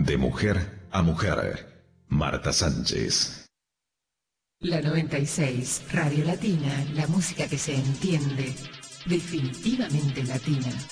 De mujer a mujer, Marta Sánchez. La 96, Radio Latina, la música que se entiende, definitivamente latina.